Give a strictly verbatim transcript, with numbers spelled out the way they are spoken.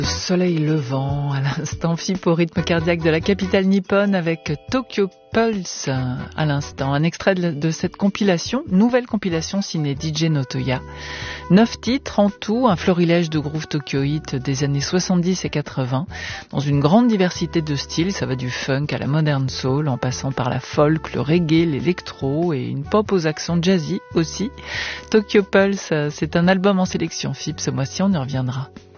Soleil levant, à l'instant, F I P au rythme cardiaque de la capitale nippone avec Tokyo Pulse à l'instant. Un extrait de cette compilation, nouvelle compilation signée D J Notoya. Neuf titres en tout, un florilège de groove tokyoïte des années soixante-dix et quatre-vingts, dans une grande diversité de styles. Ça va du funk à la modern soul, en passant par la folk, le reggae, l'électro et une pop aux accents jazzy aussi. Tokyo Pulse, c'est un album en sélection F I P ce mois-ci, on y reviendra.